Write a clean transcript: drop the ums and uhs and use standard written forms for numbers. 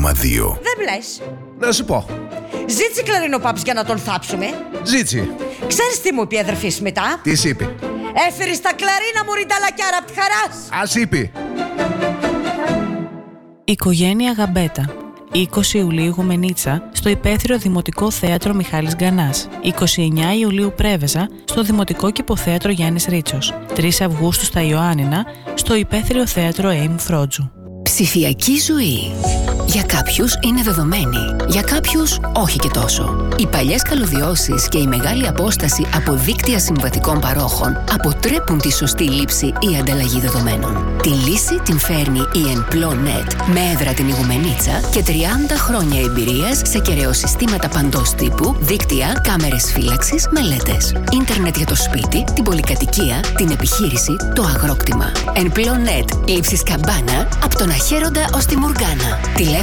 1,2. Δεν πλες. Να σου πω. Ζήτησε κλαρινοπάψ για να τον θάψουμε. Ζήτσι. Ξέρεις τι μου είπε η αδερφής μετά? Τι σ' είπε? Έφερες τα κλαρίνα μου ρινταλακιάρα απ' τη χαράς. Ας είπε. Οικογένεια Γαμπέτα. 20 Ιουλίου Γουμενίτσα στο Υπαίθριο Δημοτικό Θέατρο Μιχάλης Γκανάς. 29 Ιουλίου Πρέβεζα στο Δημοτικό Κηποθέατρο Γιάννης Ρίτσος. 3 Αυγούστου στα Ιωάννινα στο Υπαίθριο Θέατρο Έιμ Φρότζου. Ψηφιακή ζωή. Για κάποιους είναι δεδομένη, για κάποιους όχι και τόσο. Οι παλιές καλωδιώσεις και η μεγάλη απόσταση από δίκτυα συμβατικών παρόχων αποτρέπουν τη σωστή λήψη ή ανταλλαγή δεδομένων. Τη λύση την φέρνει η Enplo.net με έδρα την Ιγουμενίτσα και 30 χρόνια εμπειρίας σε κεραιοσυστήματα παντός τύπου, δίκτυα, κάμερες φύλαξης, μελέτες. Ίντερνετ για το σπίτι, την πολυκατοικία, την επιχείρηση, το αγρόκτημα. Enplo.net. Λήψεις καμπάνα από τον Αχέροντα ως τη Μουργάνα.